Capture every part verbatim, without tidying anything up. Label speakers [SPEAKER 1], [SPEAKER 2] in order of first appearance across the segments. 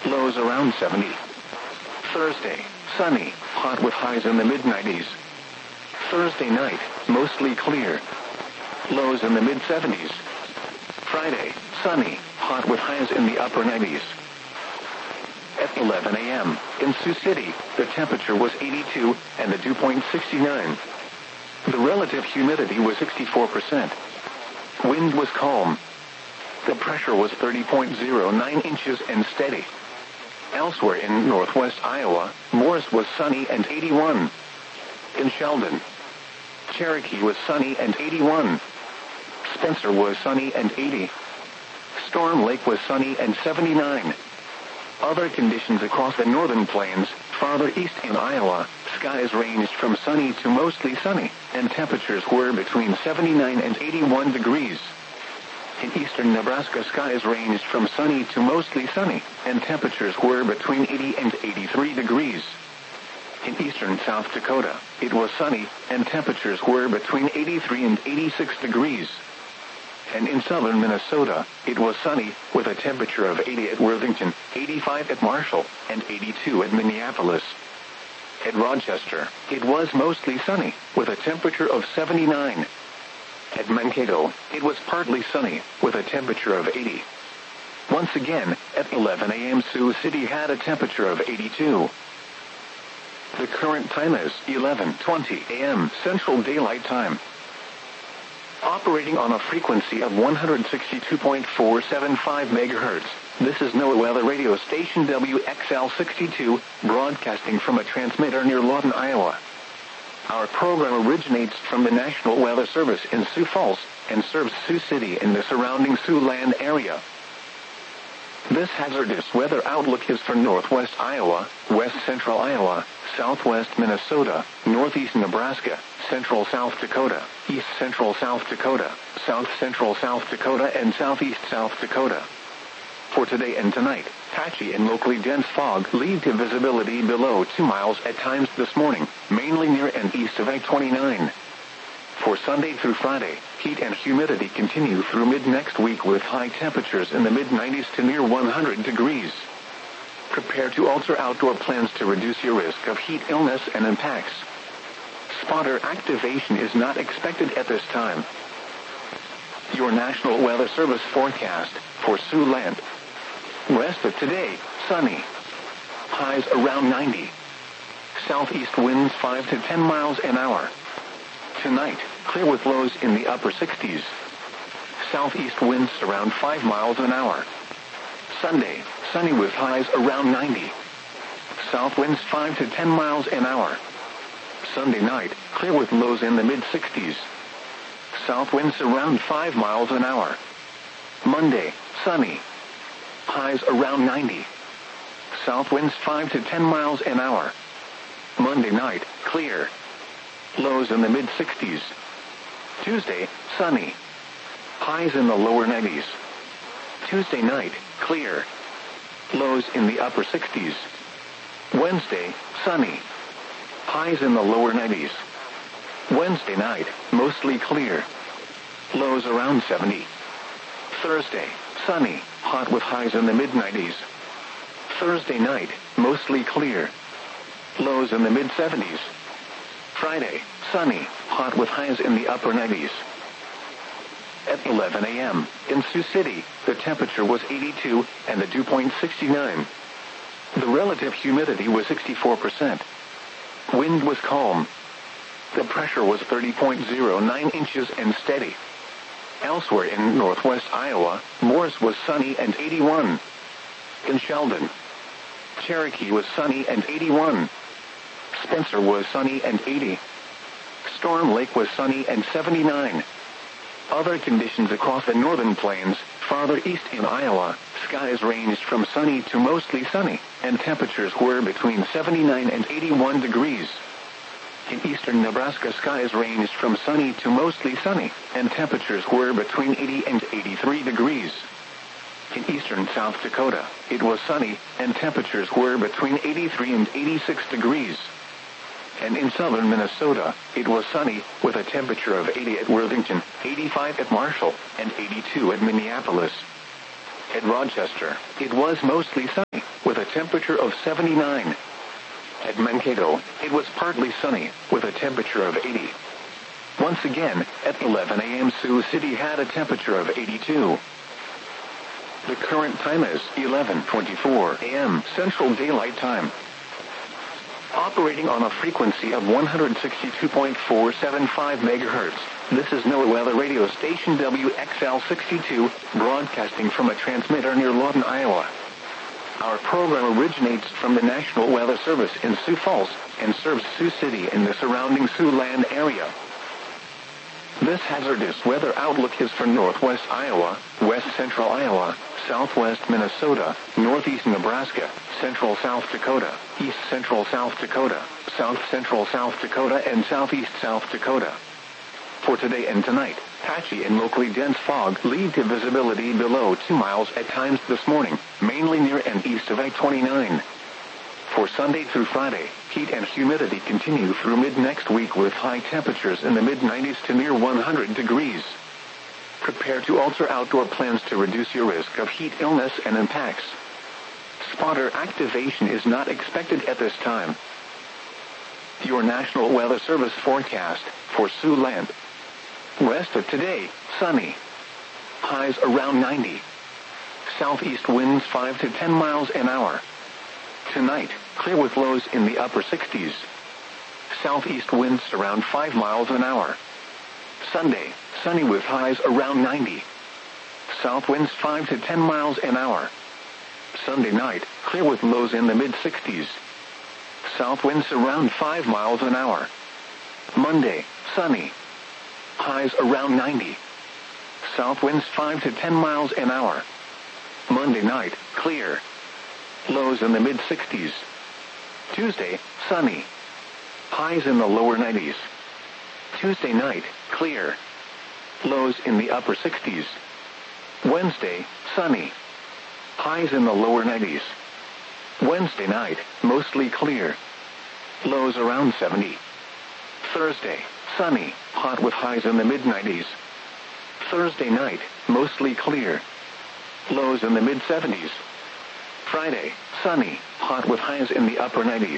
[SPEAKER 1] lows around seventy. Thursday, sunny, hot with highs in the mid nineties. Thursday night, mostly clear, lows in the mid seventies. Friday, sunny, hot with highs in the upper nineties. At eleven a.m., in Sioux City, the temperature was eighty-two, and the dew point sixty-nine. The relative humidity was sixty-four percent. Wind was calm. The pressure was thirty point zero nine inches and steady. Elsewhere in northwest Iowa, Morris was sunny and eighty-one. In Sheldon, Cherokee was sunny and eighty-one. Spencer was sunny and eighty. Storm Lake was sunny and seventy-nine. Other conditions across the northern plains, farther east in Iowa, skies ranged from sunny to mostly sunny, and temperatures were between seventy-nine and eighty-one degrees. In eastern Nebraska, skies ranged from sunny to mostly sunny, and temperatures were between eighty and eighty-three degrees. In eastern South Dakota, it was sunny, and temperatures were between eighty-three and eighty-six degrees. And in southern Minnesota, it was sunny, with a temperature of eighty at Worthington, eighty-five at Marshall, and eighty-two at Minneapolis. At Rochester, it was mostly sunny, with a temperature of seventy-nine. At Mankato, it was partly sunny, with a temperature of eighty. Once again, at eleven a.m. Sioux City had a temperature of eighty-two. The current time is eleven twenty a.m. Central Daylight Time. Operating on a frequency of one hundred sixty-two point four seven five megahertz, this is NOAA Weather Radio Station W X L sixty-two, broadcasting from a transmitter near Lawton, Iowa. Our program originates from the National Weather Service in Sioux Falls, and serves Sioux City and the surrounding Siouxland area. This hazardous weather outlook is for northwest Iowa, west central Iowa, southwest Minnesota, northeast Nebraska, central South Dakota, east central South Dakota, south central South Dakota, and southeast South Dakota. For today and tonight, patchy and locally dense fog lead to visibility below two miles at times this morning, mainly near and east of I twenty-nine. For Sunday through Friday, heat and humidity continue through mid-next week with high temperatures in the mid nineties to near one hundred degrees. Prepare to alter outdoor plans to reduce your risk of heat illness and impacts. Spotter activation is not expected at this time. Your National Weather Service forecast for Siouxland. West of today, sunny. Highs around ninety. Southeast winds five to ten miles an hour. Tonight, clear with lows in the upper sixties. Southeast winds around five miles an hour. Sunday, sunny with highs around ninety. South winds five to ten miles an hour. Sunday night, clear with lows in the mid sixties. South winds around five miles an hour. Monday, sunny. Highs around ninety. South winds five to ten miles an hour. Monday night, clear. Lows in the mid sixties. Tuesday, sunny. Highs in the lower nineties. Tuesday night, clear. Lows in the upper sixties. Wednesday, sunny. Highs in the lower nineties. Wednesday night, mostly clear. Lows around seventy. Thursday, sunny, hot with highs in the mid nineties. Thursday night, mostly clear. Lows in the mid seventies. Friday, sunny, hot with highs in the upper nineties. At eleven a.m., in Sioux City, the temperature was eighty-two, and the dew point sixty-nine. The relative humidity was sixty-four percent. Wind was calm. The pressure was thirty point zero nine inches and steady. Elsewhere in northwest Iowa, Morris was sunny and eighty-one. In Sheldon, Cherokee was sunny and eighty-one. Spencer was sunny and eighty. Storm Lake was sunny and seventy-nine. Other conditions across the northern plains, farther east in Iowa, skies ranged from sunny to mostly sunny, and temperatures were between seventy-nine and eighty-one degrees. In eastern Nebraska, skies ranged from sunny to mostly sunny, and temperatures were between eighty and eighty-three degrees. In eastern South Dakota, it was sunny, and temperatures were between eighty-three and eighty-six degrees. And in southern Minnesota, it was sunny, with a temperature of eighty at Worthington, eighty-five at Marshall, and eighty-two at Minneapolis. At Rochester, it was mostly sunny, with a temperature of seventy-nine. At Mankato, it was partly sunny, with a temperature of eighty. Once again, at eleven a m Sioux City had a temperature of eighty-two. The current time is eleven twenty-four a m Central Daylight Time. Operating on a frequency of one hundred sixty-two point four seven five megahertz, this is NOAA Weather Radio Station W X L sixty-two, broadcasting from a transmitter near Lawton, Iowa. Our program originates from the National Weather Service in Sioux Falls and serves Sioux City and the surrounding Siouxland area. This hazardous weather outlook is for northwest Iowa, west central Iowa, southwest Minnesota, northeast Nebraska, central South Dakota, east central South Dakota, south central South Dakota, and southeast South Dakota. For today and tonight, patchy and locally dense fog lead to visibility below two miles at times this morning, mainly near and east of I twenty-nine. For Sunday through Friday, heat and humidity continue through mid-next week with high temperatures in the mid nineties to near one hundred degrees. Prepare to alter outdoor plans to reduce your risk of heat illness and impacts. Spotter activation is not expected at this time. Your National Weather Service forecast for Siouxland. Rest of today, sunny. Highs around ninety. Southeast winds five to ten miles an hour. Tonight, clear with lows in the upper sixties. Southeast winds around five miles an hour. Sunday, sunny with highs around ninety. South winds five to ten miles an hour. Sunday night, clear with lows in the mid-sixties. South winds around five miles an hour. Monday, sunny. Highs around ninety. South winds five to ten miles an hour. Monday night, clear. Lows in the mid-sixties. Tuesday, sunny. Highs in the lower nineties. Tuesday night, clear. Lows in the upper sixties. Wednesday, sunny. Highs in the lower nineties. Wednesday night, mostly clear. Lows around seventy. Thursday, sunny, hot with highs in the mid nineties. Thursday night, mostly clear. Lows in the mid seventies. Friday, sunny, hot with highs in the upper nineties.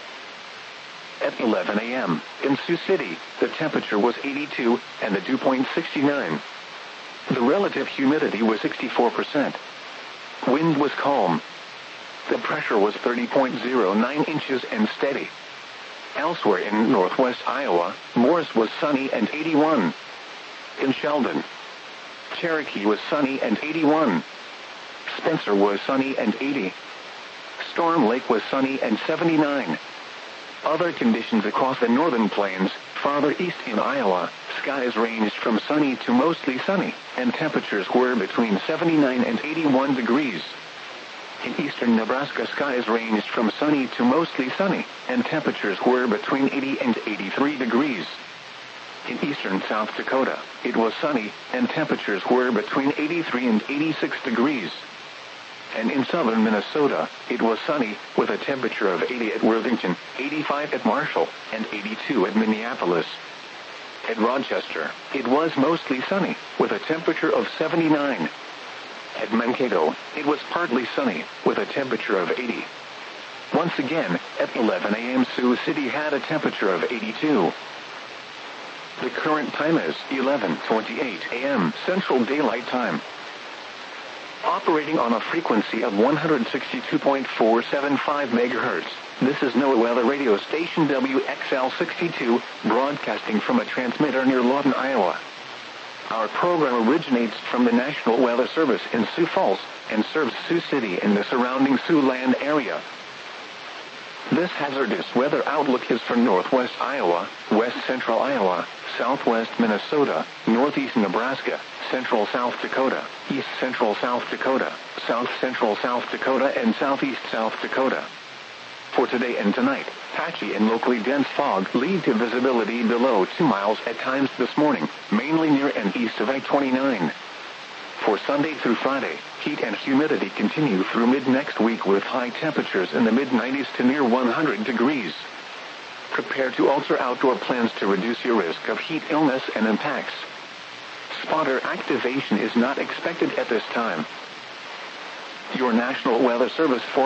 [SPEAKER 1] At eleven a m, in Sioux City, the temperature was eighty-two, and the dew point sixty-nine. The relative humidity was sixty-four percent. Wind was calm. The pressure was thirty point zero nine inches and steady. Elsewhere in northwest Iowa, Morris was sunny and eighty-one. In Sheldon, Cherokee was sunny and eighty-one. Spencer was sunny and eighty. Storm Lake was sunny and seventy-nine. Other conditions across the northern plains, farther east in Iowa, skies ranged from sunny to mostly sunny, and temperatures were between seventy-nine and eighty-one degrees. In eastern Nebraska, skies ranged from sunny to mostly sunny, and temperatures were between eighty and eighty-three degrees. In eastern South Dakota, it was sunny, and temperatures were between eighty-three and eighty-six degrees. And in southern Minnesota, it was sunny, with a temperature of eighty at Worthington, eighty-five at Marshall, and eighty-two at Minneapolis. At Rochester, it was mostly sunny, with a temperature of seventy-nine. At Mankato, it was partly sunny, with a temperature of eighty. Once again, at eleven a m Sioux City had a temperature of eighty-two. The current time is eleven twenty-eight a m Central Daylight Time. Operating on a frequency of one hundred sixty-two point four seven five megahertz, this is NOAA Weather Radio Station W X L sixty-two, broadcasting from a transmitter near Lawton, Iowa. Our program originates from the National Weather Service in Sioux Falls and serves Sioux City and the surrounding Siouxland area. This hazardous weather outlook is for northwest Iowa, west central Iowa, southwest Minnesota, northeast Nebraska, central South Dakota, east central South Dakota, south central South Dakota, and southeast South Dakota. For today and tonight, patchy and locally dense fog lead to visibility below two miles at times this morning, mainly near and east of I twenty-nine. For Sunday through Friday, heat and humidity continue through mid-next week with high temperatures in the mid nineties to near one hundred degrees. Prepare to alter outdoor plans to reduce your risk of heat illness and impacts. Spotter activation is not expected at this time. Your National Weather Service for